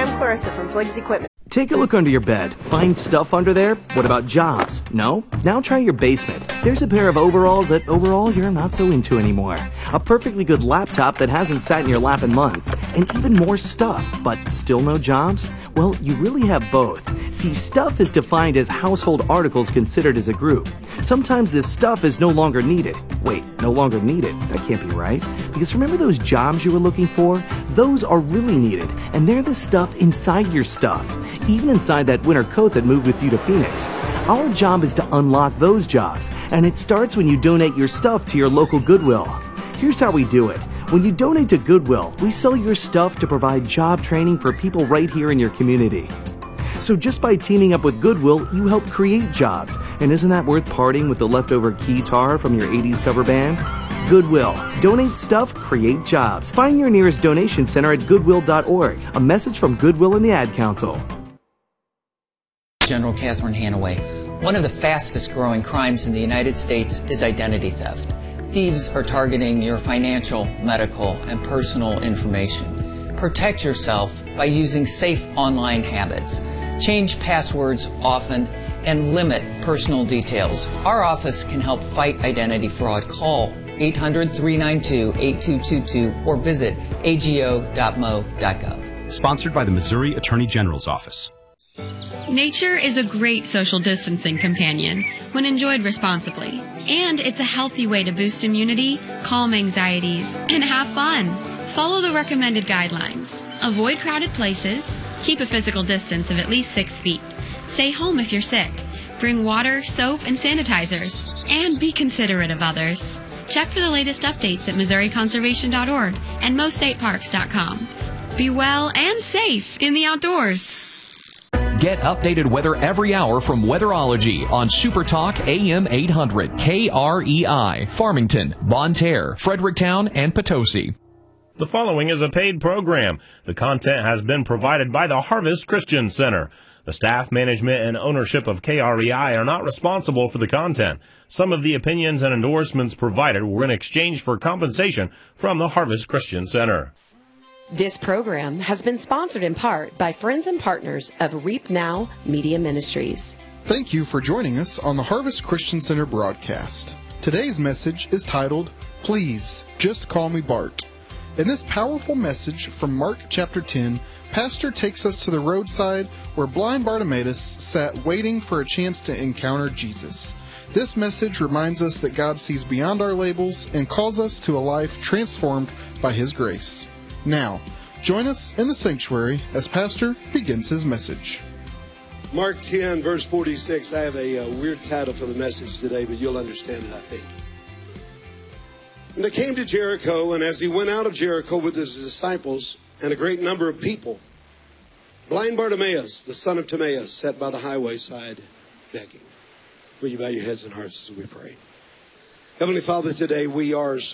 Hi, I'm Clarissa from Fliggs Equipment. Take a look under your bed. Find stuff under there? What about jobs? No? Now try your basement. There's a pair of overalls that overall you're not so into anymore. A perfectly good laptop that hasn't sat in your lap in months. And even more stuff, but still no jobs? Well, you really have both. See, stuff is defined as household articles considered as a group. Sometimes this stuff is no longer needed. Wait, no longer needed? That can't be right. Because remember those jobs you were looking for? Those are really needed, and they're the stuff inside your stuff. Even inside that winter coat that moved with you to Phoenix. Our job is to unlock those jobs, and it starts when you donate your stuff to your local Goodwill. Here's how we do it. When you donate to Goodwill, we sell your stuff to provide job training for people right here in your community. So just by teaming up with Goodwill, you help create jobs. And isn't that worth parting with the leftover keytar from your 80s cover band? Goodwill. Donate stuff, create jobs. Find your nearest donation center at goodwill.org. A message from Goodwill and the Ad Council. General Catherine Hanaway. One of the fastest growing crimes in the United States is identity theft. Thieves are targeting your financial, medical, and personal information. Protect yourself by using safe online habits. Change passwords often and limit personal details. Our office can help fight identity fraud. Call 800-392-8222 or visit ago.mo.gov. Sponsored by the Missouri Attorney General's Office. Nature is a great social distancing companion when enjoyed responsibly. And it's a healthy way to boost immunity, calm anxieties, and have fun. Follow the recommended guidelines. Avoid crowded places. Keep a physical distance of at least 6 feet. Stay home if you're sick. Bring water, soap, and sanitizers. And be considerate of others. Check for the latest updates at MissouriConservation.org and MoStateParks.com. Be well and safe in the outdoors. Get updated weather every hour from Weatherology on Super Talk AM 800 KREI, Farmington, Bonne Terre, Fredericktown, and Potosi. The following is a paid program. The content has been provided by the Harvest Christian Center. The staff, management, and ownership of KREI are not responsible for the content. Some of the opinions and endorsements provided were in exchange for compensation from the Harvest Christian Center. This program has been sponsored in part by friends and partners of Reap Now Media Ministries. Thank you for joining us on the Harvest Christian Center broadcast. Today's message is titled, Please, Just Call Me Bart. In this powerful message from Mark chapter 10, Pastor takes us to the roadside where blind Bartimaeus sat waiting for a chance to encounter Jesus. This message reminds us that God sees beyond our labels and calls us to a life transformed by His grace. Now, join us in the sanctuary as Pastor begins his message. Mark 10, verse 46. I have a weird title for the message today, but you'll understand it, I think. And they came to Jericho, and as he went out of Jericho with his disciples and a great number of people, blind Bartimaeus, the son of Timaeus, sat by the highway side begging. Will you bow your heads and hearts as we pray? Heavenly Father, today we are